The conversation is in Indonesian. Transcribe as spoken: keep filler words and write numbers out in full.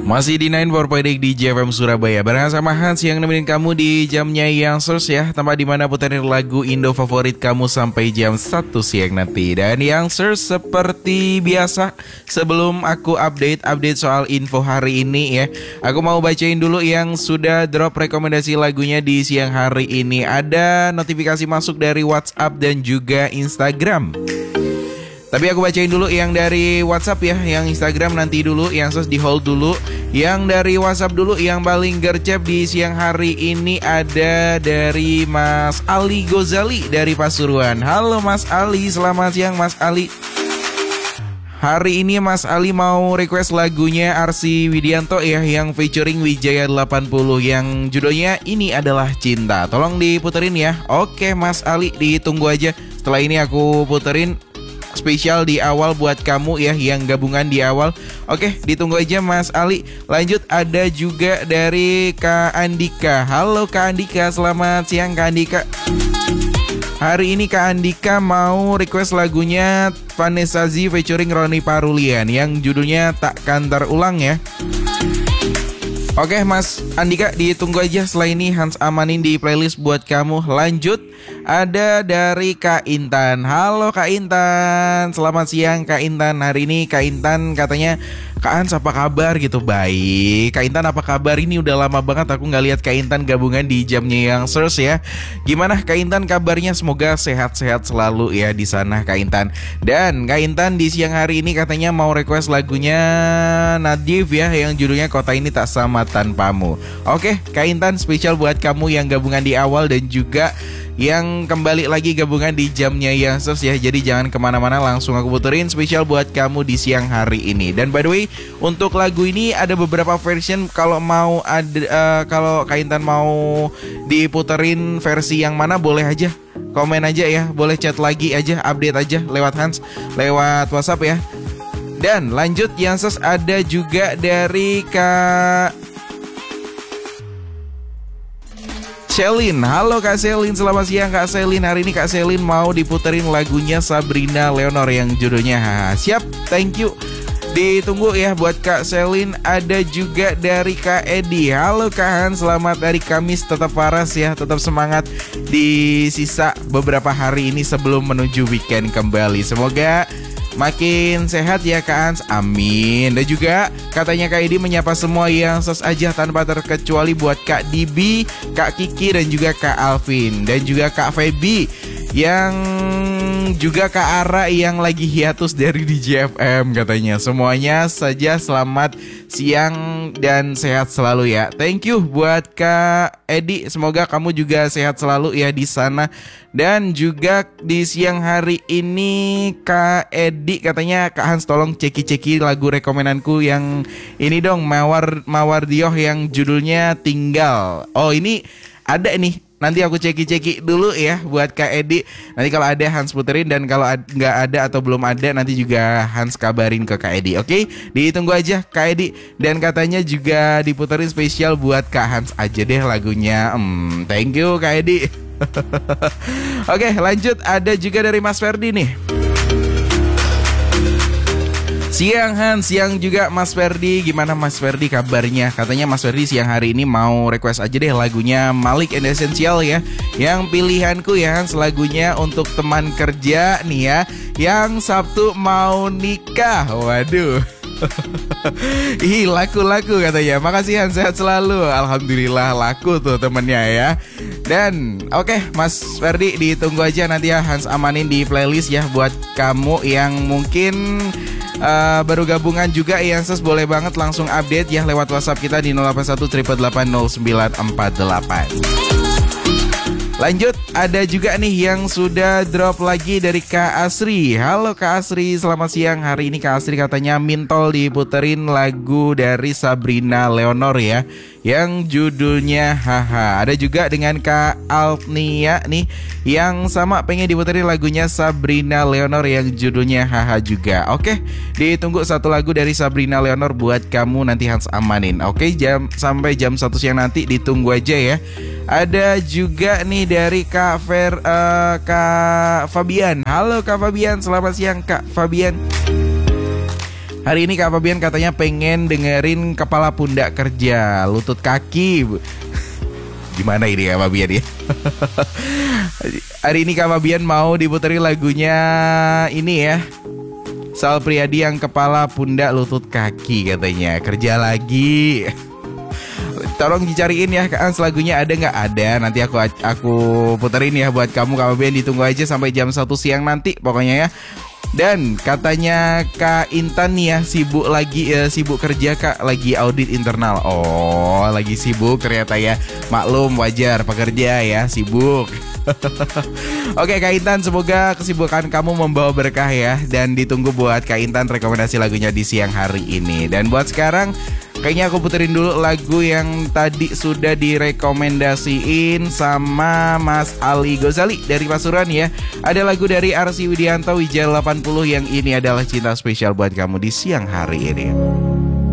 Masih di sembilan puluh empat titik di J F M Surabaya bareng sama Hans yang nemenin kamu di jamnya yang Youngsters ya. Tempat dimana puterin lagu Indo favorit kamu sampai jam satu siang nanti. Dan Youngsters seperti biasa, sebelum aku update-update soal info hari ini ya, aku mau bacain dulu yang sudah drop rekomendasi lagunya di siang hari ini. Ada notifikasi masuk dari WhatsApp dan juga Instagram. Tapi aku bacain dulu yang dari WhatsApp ya. Yang Instagram nanti dulu, yang sos di hold dulu. Yang dari WhatsApp dulu, yang paling gercep di siang hari ini ada dari Mas Ali Gozali dari Pasuruan. Halo Mas Ali, selamat siang Mas Ali. Hari ini Mas Ali mau request lagunya Arsy Widianto ya, yang featuring Wijaya delapan puluh, yang judulnya Ini Adalah Cinta. Tolong diputerin ya. Oke Mas Ali, ditunggu aja. Setelah ini aku puterin spesial di awal buat kamu ya, yang gabungan di awal. Oke, ditunggu aja Mas Ali. Lanjut ada juga dari Kak Andika. Halo Kak Andika, selamat siang Kak Andika. Hari ini Kak Andika mau request lagunya Vanessa Z featuring Roni Parulian yang judulnya Takkan Terulang ya. Oke Mas Andika, ditunggu aja. Setelah ini Hans amanin di playlist buat kamu. Lanjut ada dari Kak Intan. Halo Kak Intan, selamat siang Kak Intan. Hari ini Kak Intan katanya, Kak Hans apa kabar gitu. Baik Kak Intan, apa kabar? Ini udah lama banget aku gak lihat Kak Intan gabungan di jamnya Youngsters ya. Gimana Kak Intan kabarnya? Semoga sehat-sehat selalu ya di sana Kak Intan. Dan Kak Intan di siang hari ini katanya mau request lagunya Nadif ya, yang judulnya Kota Ini Tak Sama Tanpamu. Oke Kak Intan, spesial buat kamu yang gabungan di awal dan juga yang kembali lagi gabungan di jamnya Youngsters ya. Jadi jangan kemana-mana, langsung aku puterin spesial buat kamu di siang hari ini. Dan by the way, untuk lagu ini ada beberapa version. Kalau mau ada, uh, kalau Kak Intan mau diputerin versi yang mana, boleh aja komen aja ya. Boleh chat lagi aja, update aja lewat Hans, lewat WhatsApp ya. Dan lanjut Youngsters, ada juga dari Kak Selin. Halo Kak Selin, selamat siang Kak Selin. Hari ini Kak Selin mau diputerin lagunya Sabrina Leonor yang judulnya Haha. Siap, thank you. Ditunggu ya buat Kak Selin. Ada juga dari Kak Edi. Halo Kak Hans, selamat hari Kamis. Tetap waras ya, tetap semangat di sisa beberapa hari ini sebelum menuju weekend kembali. Semoga makin sehat ya Kak Hans, amin. Dan juga katanya Kak Edi menyapa semua yang sos aja tanpa terkecuali buat Kak Dibi, Kak Kiki dan juga Kak Alvin. Dan juga Kak Feby, yang juga Kak Ara yang lagi hiatus dari D J F M katanya. Semuanya saja selamat siang dan sehat selalu ya. Thank you buat Kak Edi, semoga kamu juga sehat selalu ya di sana. Dan juga di siang hari ini Kak Edi katanya, Kak Hans tolong ceki-ceki lagu rekomendanku yang ini dong, Mawar Mawardioh yang judulnya Tinggal. Oh ini ada nih, nanti aku ceki-ceki dulu ya buat Kak Edi. Nanti kalau ada Hans puterin, dan kalau ad- gak ada atau belum ada nanti juga Hans kabarin ke Kak Edi. Oke, ditunggu aja Kak Edi. Dan katanya juga diputerin spesial buat Kak Hans aja deh lagunya. hmm, Thank you Kak Edi. Oke lanjut, ada juga dari Mas Ferdi nih. Siang Hans, siang juga Mas Ferdi. Gimana Mas Ferdi kabarnya? Katanya Mas Ferdi siang hari ini mau request aja deh lagunya Malik and Essential ya. Yang pilihanku ya Hans, lagunya untuk teman kerja nih ya, yang Sabtu mau nikah. Waduh. Ih, laku-laku katanya. Makasih Hans, sehat selalu. Alhamdulillah laku tuh temennya ya. Dan oke okay, Mas Ferdi, ditunggu aja nanti ya Hans amanin di playlist ya buat kamu yang mungkin Uh, baru gabungan juga yang ses, boleh banget langsung update ya lewat WhatsApp kita di nol delapan satu delapan delapan nol sembilan empat delapan. Lanjut, ada juga nih yang sudah drop lagi dari Kak Asri. Halo Kak Asri, selamat siang. Hari ini Kak Asri katanya mintol diputerin lagu dari Sabrina Leonor ya, yang judulnya Haha. Ada juga dengan Kak Alpnia nih, yang sama pengen diputerin lagunya Sabrina Leonor yang judulnya Haha juga. Oke, ditunggu satu lagu dari Sabrina Leonor buat kamu, nanti Hans amanin. Oke, jam sampai jam satu siang nanti ditunggu aja ya. Ada juga nih dari Kak Fer, uh, Kak Fabian. Halo Kak Fabian, selamat siang Kak Fabian. Hari ini Kak Fabian katanya pengen dengerin Kepala Pundak Kerja, Lutut Kaki. Gimana ini Kak Fabian ya? Hari ini Kak Fabian mau diputerin lagunya ini ya, Sal Priadi yang Kepala Pundak Lutut Kaki katanya. Kerja lagi. Tolong dicariin ya Kak Ans, lagunya ada nggak? Ada, nanti aku aku puterin ya buat kamu Kak Fabian. Ditunggu aja sampai jam satu siang nanti pokoknya ya. Dan katanya Kak Intan nih ya, sibuk lagi eh, sibuk kerja Kak, lagi audit internal. Oh, lagi sibuk ternyata ya. Maklum, wajar, pekerja ya, sibuk. Oke Kak Intan, semoga kesibukan kamu membawa berkah ya. Dan ditunggu buat Kak Intan rekomendasi lagunya di siang hari ini. Dan buat sekarang, kayaknya aku puterin dulu lagu yang tadi sudah direkomendasiin sama Mas Ali Gozali dari Pasuruan ya. Ada lagu dari Arsy Widianto, Wijaya delapan puluh, yang ini adalah cinta spesial buat kamu di siang hari ini.